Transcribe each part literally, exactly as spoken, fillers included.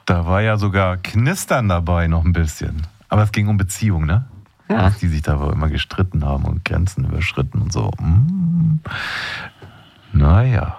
Da war ja sogar Knistern dabei noch ein bisschen. Aber es ging um Beziehung, ne? Ja. Dass die sich da immer gestritten haben und Grenzen überschritten und so. Mm. Naja.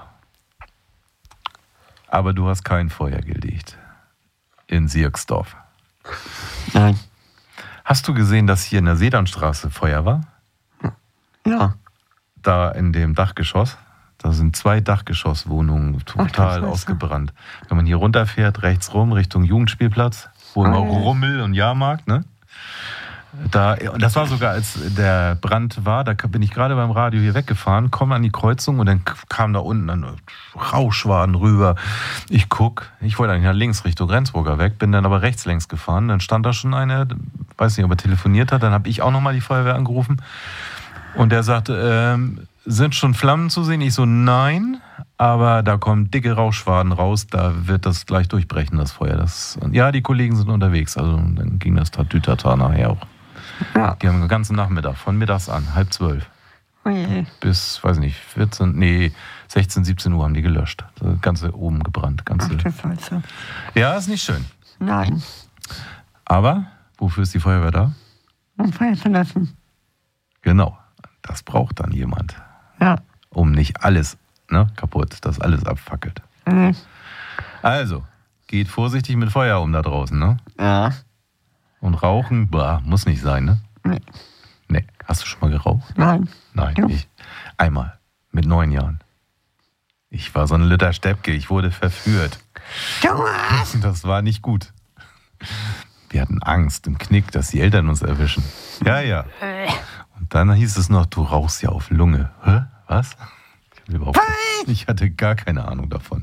Aber du hast kein Feuer gelegt. In Sierksdorf. Nein. Hast du gesehen, dass hier in der Sedanstraße Feuer war? Ja. Da in dem Dachgeschoss. Da sind zwei Dachgeschosswohnungen total Ach, ausgebrannt. Wenn man hier runterfährt, rechts rum, Richtung Jugendspielplatz, wo immer oh. Rummel und Jahrmarkt, ne? Da, das war sogar, als der Brand war, da bin ich gerade beim Radio hier weggefahren, komme an die Kreuzung und dann kam da unten ein Rauchschwaden rüber. Ich guck, ich wollte eigentlich nach links Richtung Rendsburger weg, bin dann aber rechts längs gefahren. Dann stand da schon einer, weiß nicht, ob er telefoniert hat, dann habe ich auch nochmal die Feuerwehr angerufen und der sagte, ähm, sind schon Flammen zu sehen? Ich so, nein, aber da kommen dicke Rauchschwaden raus, da wird das gleich durchbrechen, das Feuer. Das, ja, die Kollegen sind unterwegs, also dann ging das Tatütata nachher auch. Ja. Die haben den ganzen Nachmittag, von mittags an, halb zwölf, okay. bis, weiß nicht, vierzehn, nee, sechzehn, siebzehn Uhr haben die gelöscht. Das Ganze oben gebrannt. Ganze. Ach, das heißt so. Ja, ist nicht schön. Nein. Aber, wofür ist die Feuerwehr da? Um Feuer zu lassen. Genau, das braucht dann jemand. Ja. Um nicht alles, ne, kaputt, dass alles abfackelt. Mhm. Also, geht vorsichtig mit Feuer um da draußen, ne? Ja. Und rauchen, bah, muss nicht sein, ne? Nee. Nee. Hast du schon mal geraucht? Nein. Nein, ja. ich. Einmal. Mit neun Jahren. Ich war so ein Lütter Steppke. Ich wurde verführt. Thomas! Das war nicht gut. Wir hatten Angst im Knick, dass die Eltern uns erwischen. Ja, ja. Und dann hieß es noch, du rauchst ja auf Lunge. Hä? Was? Ich hatte, überhaupt, ich hatte gar keine Ahnung davon.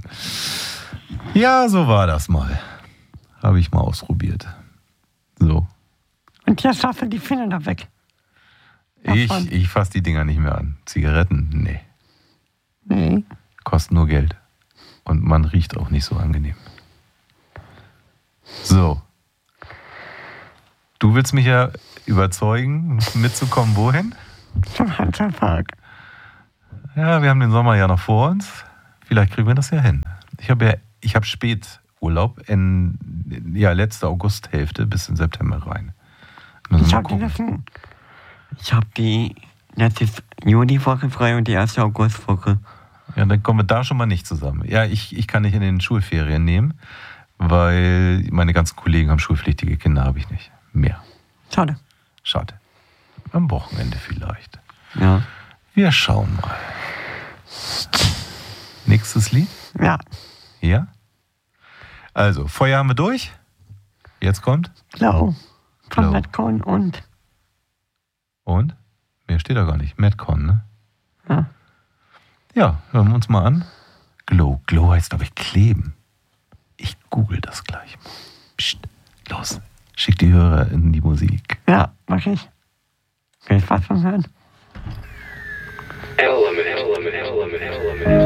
Ja, so war das mal. Habe ich mal ausprobiert. So. Und jetzt hast du die Finger da weg. Ich, ich fasse die Dinger nicht mehr an. Zigaretten? Nee. Nee. Kosten nur Geld. Und man riecht auch nicht so angenehm. So. Du willst mich ja überzeugen, mitzukommen, wohin? Zum Hansapark. Ja, wir haben den Sommer ja noch vor uns. Vielleicht kriegen wir das ja hin. Ich habe ja, ich habe Späturlaub in, ja, letzte Augusthälfte bis in September rein. Ich habe die, ich hab die letzte Juniwoche frei und die erste Augustwoche. Ja, dann kommen wir da schon mal nicht zusammen. Ja, ich, ich kann nicht in den Schulferien nehmen, weil meine ganzen Kollegen haben schulpflichtige Kinder, habe ich nicht. Mehr. Schade. Schade. Am Wochenende vielleicht. Ja. Wir schauen mal. Nächstes Lied? Ja. Ja? Also, Feuer haben wir durch. Jetzt kommt? Glow. Von Madcon und? Und? Mehr steht da gar nicht. Madcon, ne? Ja. Ja, hören wir uns mal an. Glow. Glow heißt, glaube ich, kleben. Ich google das gleich mal. Psst, los. Schick die Hörer in die Musik. Ja, mach ich. Viel Spaß beim Hören. Element, element, element, element.